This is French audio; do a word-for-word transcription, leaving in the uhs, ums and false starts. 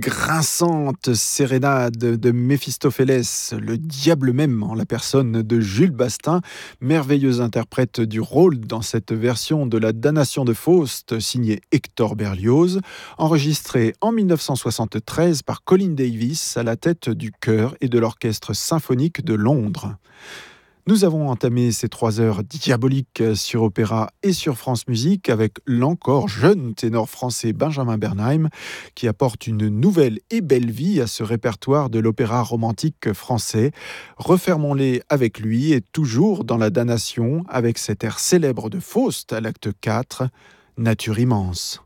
grinçante sérénade de Méphistophélès, le diable même en la personne de Jules Bastin, merveilleux interprète du rôle dans cette version de la damnation de Faust signée Hector Berlioz, enregistrée en mille neuf cent soixante-treize par Colin Davis à la tête du chœur et de l'orchestre symphonique de Londres. Nous avons entamé ces trois heures diaboliques sur Opéra et sur France Musique avec l'encore jeune ténor français Benjamin Bernheim qui apporte une nouvelle et belle vie à ce répertoire de l'opéra romantique français. Refermons-les avec lui et toujours dans la damnation avec cet air célèbre de Faust à l'acte quatre, Nature immense.